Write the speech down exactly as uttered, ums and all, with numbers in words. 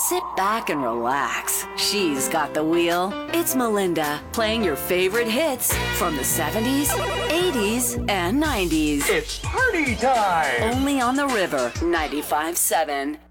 Sit back and relax. She's got the wheel. It's Melinda, playing your favorite hits from the seventies, eighties, and nineties. It's party time! Only on the River, ninety-five point seven.